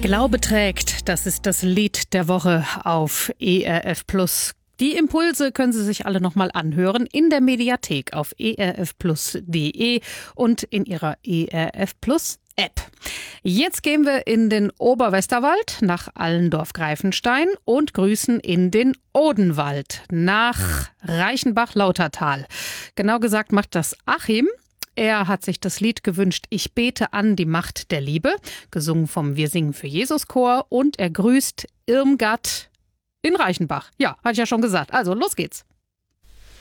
Glaube trägt, das ist das Lied der Woche auf ERF Plus. Die Impulse können Sie sich alle nochmal anhören in der Mediathek auf erfplus.de und in Ihrer ERF Plus App. Jetzt gehen wir in den Oberwesterwald nach Allendorf-Greifenstein und grüßen in den Odenwald nach Reichenbach-Lautertal. Genau gesagt macht das Achim. Er hat sich das Lied gewünscht, Ich bete an die Macht der Liebe, gesungen vom Wir singen für Jesus Chor, und er grüßt Irmgard in Reichenbach. Ja, hatte ich ja schon gesagt. Also, los geht's.